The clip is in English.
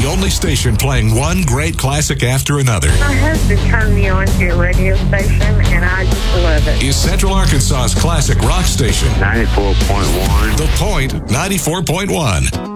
only station playing one great classic after another. My husband turned me on to your radio station, and I just love it. Is Central Arkansas's classic rock station. 94.1. The Point 94.1.